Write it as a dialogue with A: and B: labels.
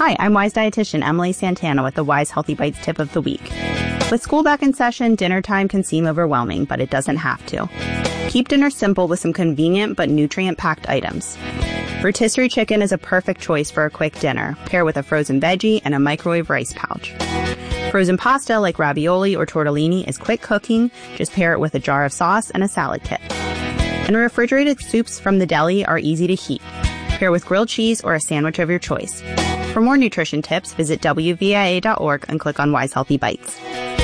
A: Hi, I'm Wise Dietitian Emily Santana with the Wise Healthy Bites tip of the week. With school back in session, dinner time can seem overwhelming, but it doesn't have to. Keep dinner simple with some convenient but nutrient-packed items. Rotisserie chicken is a perfect choice for a quick dinner. Pair with a frozen veggie and a microwave rice pouch. Frozen pasta like ravioli or tortellini is quick cooking. Just pair it with a jar of sauce and a salad kit. And refrigerated soups from the deli are easy to heat. Pair with grilled cheese or a sandwich of your choice. For more nutrition tips, visit WVIA.org and click on Wise Healthy Bites.